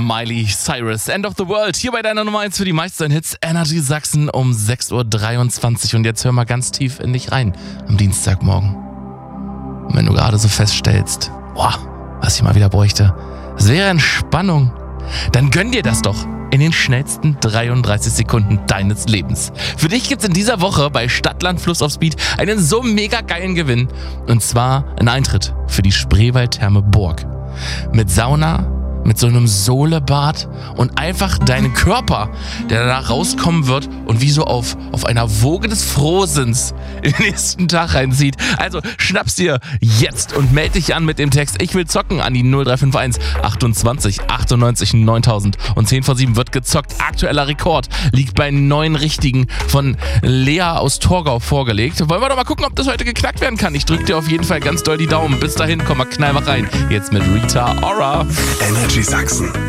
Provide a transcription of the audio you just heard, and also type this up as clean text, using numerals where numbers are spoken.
Miley Cyrus, End of the World, hier bei deiner Nummer 1 für die meisten Hits, Energy Sachsen um 6.23 Uhr. Und jetzt hör mal ganz tief in dich rein am Dienstagmorgen. Und wenn du gerade so feststellst, was ich mal wieder bräuchte, das wäre Entspannung, dann gönn dir das doch in den schnellsten 33 Sekunden deines Lebens. Für dich gibt's in dieser Woche bei Stadtland Fluss auf Speed einen so mega geilen Gewinn. Und zwar einen Eintritt für die Spreewaldtherme Burg. Mit Sauna, mit so einem Sohlebad und einfach deinen Körper, der da rauskommen wird und wie so auf einer Woge des Frohsinns in den nächsten Tag reinzieht. Also schnapp's dir jetzt und melde dich an mit dem Text "Ich will zocken" an die 0351 28 98 9000. Und 10 vor 7 wird gezockt. Aktueller Rekord liegt bei 9 Richtigen von Lea aus Torgau vorgelegt. Wollen wir doch mal gucken, ob das heute geknackt werden kann. Ich drück dir auf jeden Fall ganz doll die Daumen. Bis dahin, komm mal knall rein. Jetzt mit Rita Ora. Energy Sachsen.